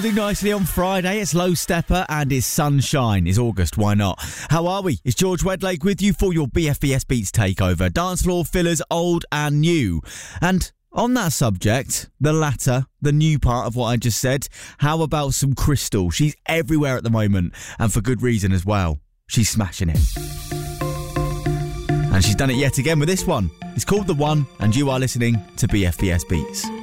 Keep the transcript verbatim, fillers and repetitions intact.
Do nicely on Friday. It's Low Stepper and it's sunshine. It's August, why not? How are we? It's George Wedlake with you for your B F B S Beats takeover. Dance floor fillers, old and new. And on that subject, the latter, the new part of what I just said, how about some Crystal? She's everywhere at the moment, and for good reason as well. She's smashing it. And she's done it yet again with this one. It's called The One, and you are listening to B F B S Beats.